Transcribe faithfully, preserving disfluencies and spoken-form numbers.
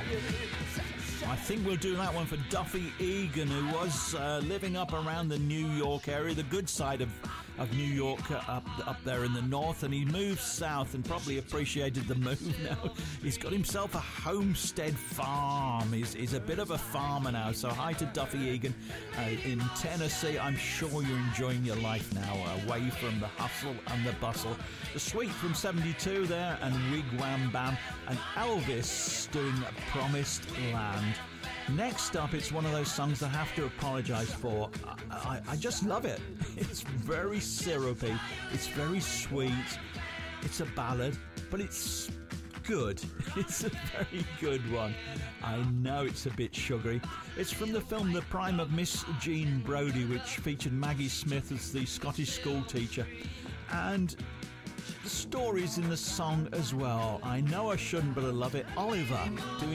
I think we'll do that one for Duffy Egan, who was uh, living up around the New York area, the good side of, of New York, uh, up up there in the north, and he moved south and probably appreciated the move now. He's got himself a homestead farm. He's, he's a bit of a farmer now, so hi to Duffy Egan uh, in Tennessee. I'm sure you're enjoying your life now, away from the hustle and the bustle. The Sweet from seventy-two there, and Wigwam Bam, and Elvis doing Promised Land. Next up, it's one of those songs I have to apologise for. I, I, I just love it. It's very syrupy. It's very sweet. It's a ballad, but it's good. It's a very good one. I know it's a bit sugary. It's from the film The Prime of Miss Jean Brodie, which featured Maggie Smith as the Scottish school teacher. And the story's in the song as well. I know I shouldn't, but I love it. Oliver doing